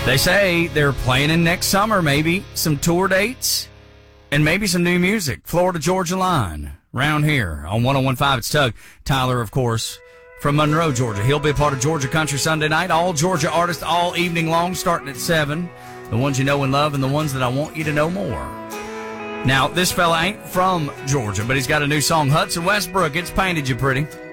They say they're playing in next summer, maybe some tour dates and maybe some new music. Florida Georgia Line, round here on 101.5. It's Tug. Tyler, of course, from Monroe, Georgia. He'll be a part of Georgia Country Sunday night. All Georgia artists all evening long, starting at 7. The ones you know and love and the ones that I want you to know more. Now, this fella ain't from Georgia, but he's got a new song, Hudson Westbrook. It's Painted You Pretty.